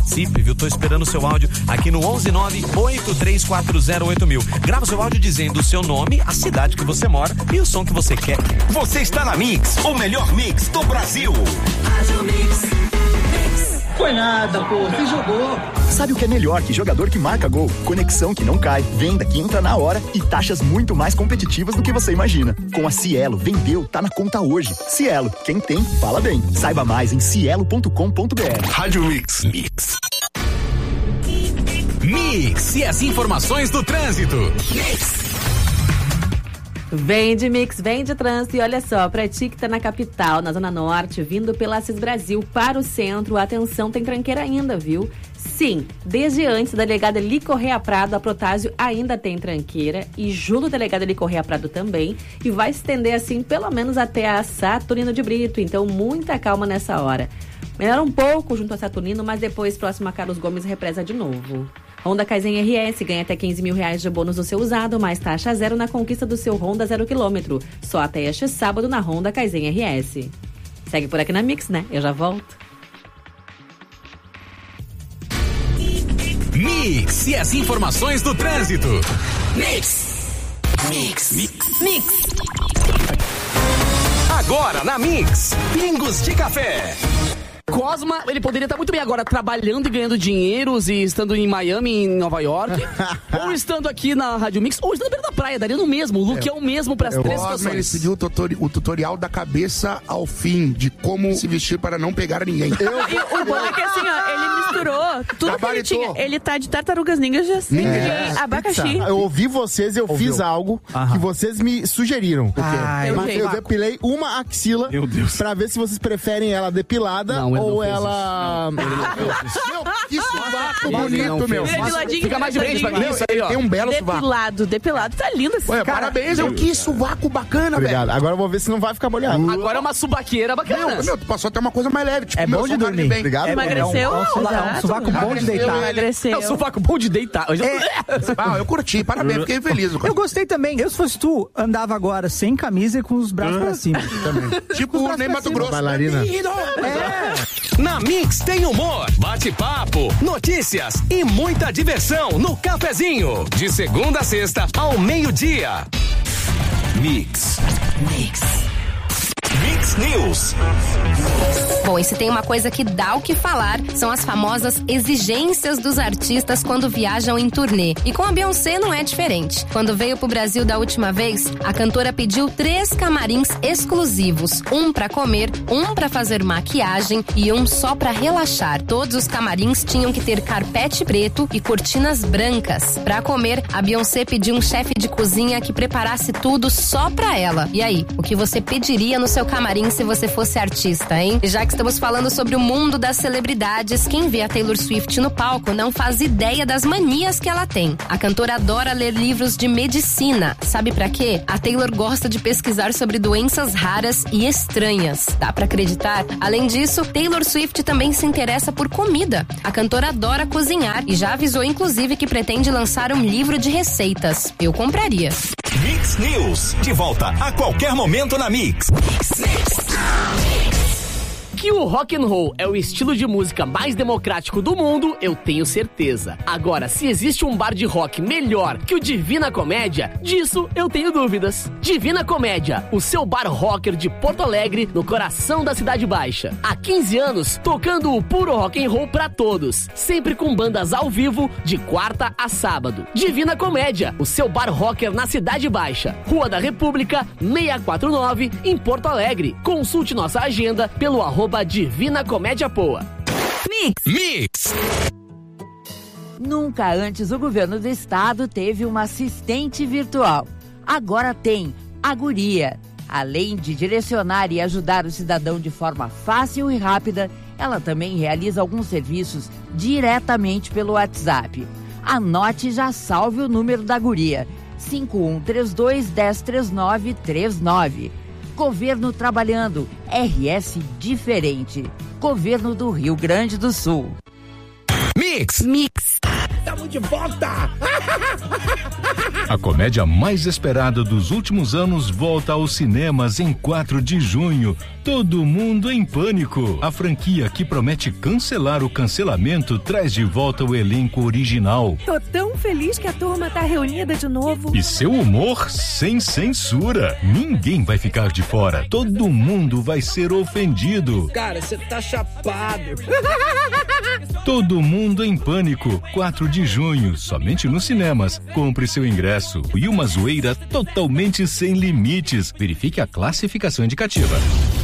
Participe, viu? Tô esperando o seu áudio aqui no 11983408000. Grava seu áudio dizendo o seu nome, a cidade que você mora e o som que você quer. Você está na Mix, o melhor mix do Brasil. Rádio Mix. Foi nada, pô, você jogou. Sabe o que é melhor que jogador que marca gol? Conexão que não cai, venda que entra na hora e taxas muito mais competitivas do que você imagina. Com a Cielo, vendeu, tá na conta hoje. Cielo, quem tem, fala bem. Saiba mais em cielo.com.br. Rádio Mix. Mix e as informações do trânsito. Mix. Vem de Mix, vem de trânsito e olha só, pra ti que tá na capital, na Zona Norte, vindo pela Assis Brasil para o centro, atenção, tem tranqueira ainda, viu? Sim, desde antes da delegada Eli Correia Prado, a Protásio ainda tem tranqueira e junto da delegada Eli Correia Prado também, e vai se estender assim pelo menos até a Saturnino de Brito, então muita calma nessa hora. Melhora um pouco junto a Saturnino, mas depois próximo a Carlos Gomes represa de novo. Honda Kaizen RS ganha até R$15 mil de bônus no seu usado, mais taxa zero na conquista do seu Honda 0 km. Só até este sábado na Honda Kaizen RS. Segue por aqui na Mix, né? Eu já volto. Mix e as informações do trânsito. Mix. Agora na Mix, Pingos de Café. Cosma, ele poderia estar muito bem agora trabalhando e ganhando dinheiros e estando em Miami, em Nova York, ou estando aqui na Rádio Mix, ou estando perto da praia, daria no mesmo. O look é o mesmo para as três situações. Ele seguiu o tutorial da cabeça ao fim, de como se vestir para não pegar ninguém. O bom é que assim, ó, ele misturou tudo que ele tinha. Ele tá de Tartarugas Ninjas, assim, de abacaxi. Eu ouvi vocês, fiz algo que vocês me sugeriram. Mas eu depilei uma axila pra ver se vocês preferem ela depilada ou ela... Meu, que sovaco bonito, meu. Fica mais de frente pra mim, isso aí, ó. Tem um belo sovaco. Depilado, tá lindo esse cara. Parabéns, que sovaco bacana, velho. Obrigado. Agora eu vou ver se não vai ficar molhado. Agora é uma subaqueira bacana. Meu, tu passou até uma coisa mais leve. Tipo, é bom de dormir. Obrigado. Emagreceu? É um sovaco bom de deitar. Emagreceu. É um sovaco bom de deitar. Eu curti, parabéns, fiquei feliz. Eu gostei também. Eu, se fosse tu, andava agora sem camisa e com os braços pra cima. Também. Tipo o Ney Mato Grosso. Bailarina. Na Mix tem humor, bate-papo, notícias e muita diversão no cafezinho. De segunda a sexta ao meio-dia. Mix News. Bom, e se tem uma coisa que dá o que falar, são as famosas exigências dos artistas quando viajam em turnê. E com a Beyoncé não é diferente. Quando veio pro Brasil da última vez, a cantora pediu 3 camarins exclusivos. Um pra comer, um pra fazer maquiagem e um só pra relaxar. Todos os camarins tinham que ter carpete preto e cortinas brancas. Pra comer, a Beyoncé pediu um chefe de cozinha que preparasse tudo só pra ela. E aí, o que você pediria no seu camarim se você fosse artista, hein? E já que estamos falando sobre o mundo das celebridades, quem vê a Taylor Swift no palco não faz ideia das manias que ela tem. A cantora adora ler livros de medicina. Sabe pra quê? A Taylor gosta de pesquisar sobre doenças raras e estranhas. Dá pra acreditar? Além disso, Taylor Swift também se interessa por comida. A cantora adora cozinhar e já avisou inclusive que pretende lançar um livro de receitas. Eu compraria. Mix News, de volta a qualquer momento na Mix. Que o rock and roll é o estilo de música mais democrático do mundo, eu tenho certeza. Agora, se existe um bar de rock melhor que o Divina Comédia, disso eu tenho dúvidas. Divina Comédia, o seu bar rocker de Porto Alegre, no coração da Cidade Baixa. Há 15 anos, tocando o puro rock and roll pra todos, sempre com bandas ao vivo, de quarta a sábado. Divina Comédia, o seu bar rocker na Cidade Baixa, Rua da República, 649, em Porto Alegre. Consulte nossa agenda pelo @Divina Comédia Poa. Mix. Nunca antes o governo do estado teve uma assistente virtual. Agora tem a Guria. Além de direcionar e ajudar o cidadão de forma fácil e rápida, ela também realiza alguns serviços diretamente pelo WhatsApp. Anote e já salve o número da Guria: 5132-103939. Governo trabalhando, RS diferente. Governo do Rio Grande do Sul. Mix. Tamo de volta! A comédia mais esperada dos últimos anos volta aos cinemas em 4 de junho. Todo Mundo em Pânico. A franquia que promete cancelar o cancelamento traz de volta o elenco original. Tô tão feliz que a turma tá reunida de novo. E seu humor sem censura. Ninguém vai ficar de fora. Todo mundo vai ser ofendido. Cara, você tá chapado. Todo Mundo em Pânico, 4 de junho, somente nos cinemas. Compre seu ingresso. E uma zoeira totalmente sem limites. Verifique a classificação indicativa.